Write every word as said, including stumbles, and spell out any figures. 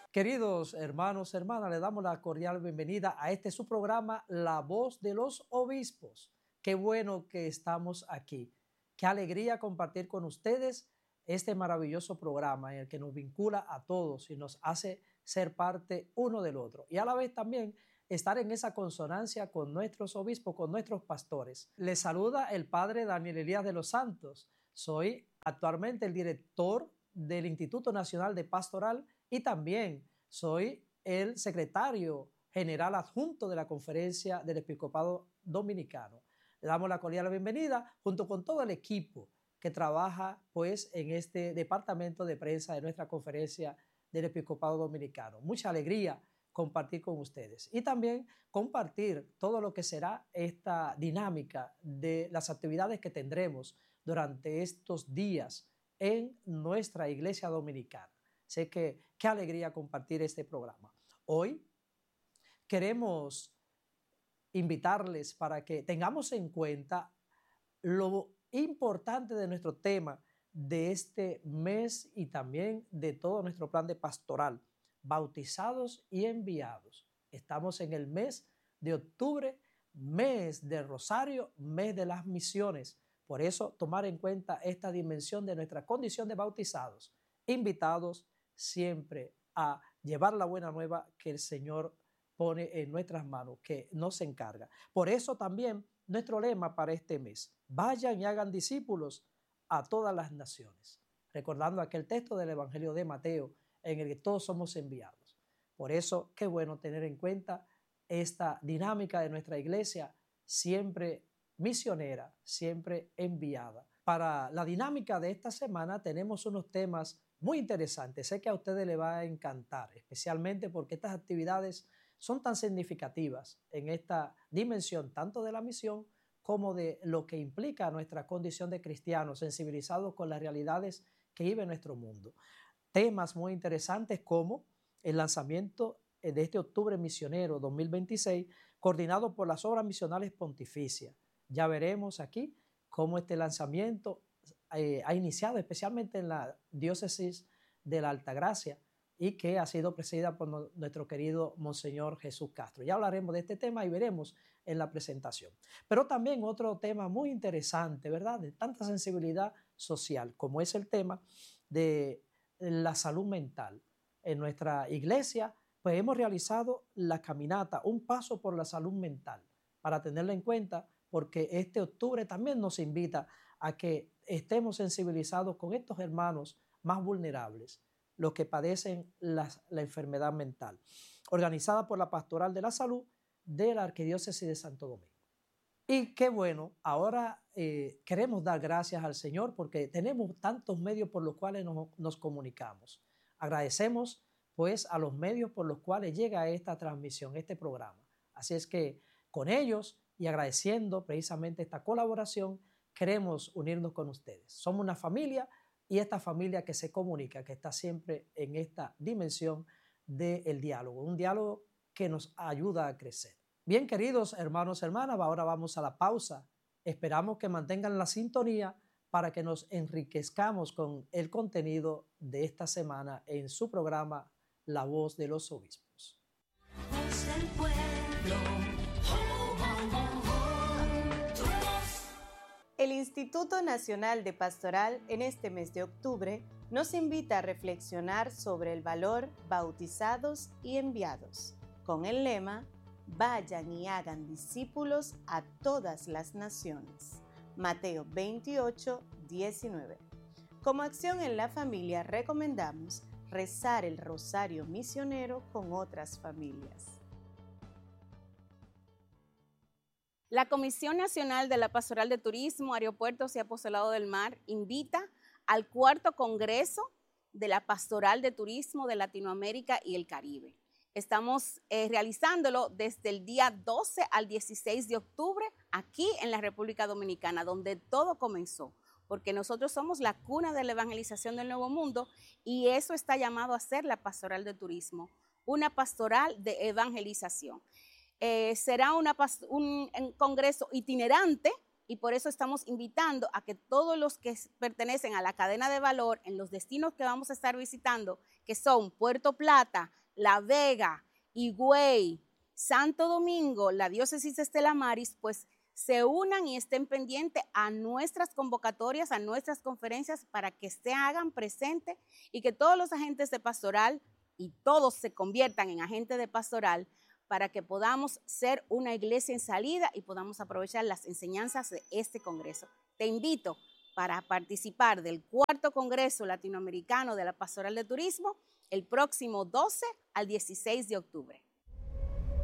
Queridos hermanos, hermanas, le damos la cordial bienvenida a este su programa, La Voz de los Obispos. Qué bueno que estamos aquí. Qué alegría compartir con ustedes este maravilloso programa en el que nos vincula a todos y nos hace ser parte uno del otro. Y a la vez también estar en esa consonancia con nuestros obispos, con nuestros pastores. Les saluda el padre Daniel Elías de los Santos. Soy actualmente el director del Instituto Nacional de Pastoral y también soy el secretario general adjunto de la Conferencia del Episcopado Dominicano. Le damos la cordial bienvenida junto con todo el equipo que trabaja pues en este departamento de prensa de nuestra Conferencia del Episcopado Dominicano. Mucha alegría compartir con ustedes y también compartir todo lo que será esta dinámica de las actividades que tendremos durante estos días en nuestra Iglesia Dominicana. Sé que qué alegría compartir este programa. Hoy queremos invitarles para que tengamos en cuenta lo importante de nuestro tema de este mes y también de todo nuestro plan de pastoral, bautizados y enviados. Estamos en el mes de octubre, mes del Rosario, mes de las misiones. Por eso tomar en cuenta esta dimensión de nuestra condición de bautizados, invitados siempre a llevar la buena nueva que el Señor pone en nuestras manos, que nos encarga. Por eso también nuestro lema para este mes: vayan y hagan discípulos a todas las naciones. Recordando aquel texto del Evangelio de Mateo en el que todos somos enviados. Por eso, qué bueno tener en cuenta esta dinámica de nuestra iglesia, siempre misionera, siempre enviada. Para la dinámica de esta semana tenemos unos temas muy interesantes. Sé que a ustedes les va a encantar, especialmente porque estas actividades son tan significativas en esta dimensión, tanto de la misión como de lo que implica nuestra condición de cristianos, sensibilizados con las realidades que vive nuestro mundo. Temas muy interesantes como el lanzamiento de este octubre misionero dos mil veintiséis, coordinado por las obras misionales pontificias. Ya veremos aquí cómo este lanzamiento eh, ha iniciado especialmente en la diócesis de la Altagracia y que ha sido presidida por no, nuestro querido Monseñor Jesús Castro. Ya hablaremos de este tema y veremos en la presentación. Pero también otro tema muy interesante, ¿verdad?, de tanta sensibilidad social, como es el tema de la salud mental. En nuestra iglesia, pues hemos realizado la caminata, un paso por la salud mental, para tenerla en cuenta, porque este octubre también nos invita a que estemos sensibilizados con estos hermanos más vulnerables, los que padecen la, la enfermedad mental, organizada por la Pastoral de la Salud de la Arquidiócesis de Santo Domingo. Y qué bueno, ahora eh, queremos dar gracias al Señor porque tenemos tantos medios por los cuales nos, nos comunicamos. Agradecemos pues a los medios por los cuales llega esta transmisión, este programa. Así es que con ellos y agradeciendo precisamente esta colaboración, queremos unirnos con ustedes. Somos una familia y esta familia que se comunica, que está siempre en esta dimensión del diálogo, un diálogo que nos ayuda a crecer. Bien, queridos hermanos y hermanas, ahora vamos a la pausa. Esperamos que mantengan la sintonía para que nos enriquezcamos con el contenido de esta semana en su programa La Voz de los Obispos. Voz del pueblo. El Instituto Nacional de Pastoral en este mes de octubre nos invita a reflexionar sobre el valor bautizados y enviados, con el lema vayan y hagan discípulos a todas las naciones. Mateo veintiocho, diecinueve. Como acción en la familia recomendamos rezar el rosario misionero con otras familias. La Comisión Nacional de la Pastoral de Turismo, Aeropuertos y Apostolado del Mar invita al cuarto Congreso de la Pastoral de Turismo de Latinoamérica y el Caribe. Estamos eh, realizándolo desde el día doce al dieciséis de octubre aquí en la República Dominicana, donde todo comenzó, porque nosotros somos la cuna de la evangelización del Nuevo Mundo y eso está llamado a ser la Pastoral de Turismo, una pastoral de evangelización. Eh, será una, un, un congreso itinerante y por eso estamos invitando a que todos los que pertenecen a la cadena de valor en los destinos que vamos a estar visitando, que son Puerto Plata, La Vega, Higüey, Santo Domingo, la diócesis de Estela Maris, pues se unan y estén pendientes a nuestras convocatorias, a nuestras conferencias, para que se hagan presentes y que todos los agentes de pastoral y todos se conviertan en agentes de pastoral, para que podamos ser una iglesia en salida y podamos aprovechar las enseñanzas de este congreso. Te invito para participar del cuarto Congreso Latinoamericano de la Pastoral de Turismo el próximo doce al dieciséis de octubre.